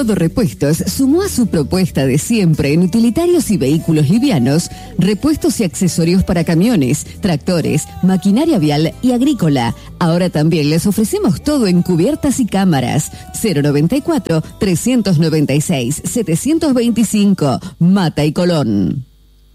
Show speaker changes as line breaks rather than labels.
Todo Repuestos sumó a su propuesta de siempre en utilitarios y vehículos livianos, repuestos y accesorios para camiones, tractores, maquinaria vial y agrícola. Ahora también les ofrecemos todo en cubiertas y cámaras. 094-396-725, Mata y Colón.